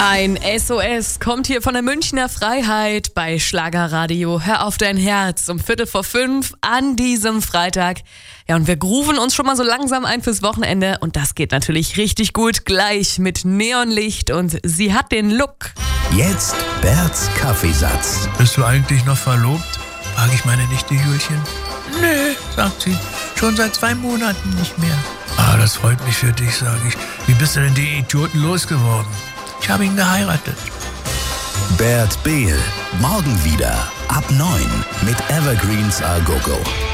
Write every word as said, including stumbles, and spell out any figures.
Ein S O S kommt hier von der Münchner Freiheit bei Schlagerradio. Hör auf dein Herz um Viertel vor fünf an diesem Freitag. Ja, und wir grooven uns schon mal so langsam ein fürs Wochenende. Und das geht natürlich richtig gut gleich mit Neonlicht und sie hat den Look. Jetzt Berts Kaffeesatz. Bist du eigentlich noch verlobt? Frage ich meine Nichte Julchen. Nee, sagt sie, schon seit zwei Monaten nicht mehr. Ah, das freut mich für dich, sage ich. Wie bist du denn die Idioten losgeworden? Ich habe ihn geheiratet. Bert Behl, morgen wieder ab neun mit Evergreens A Go Go.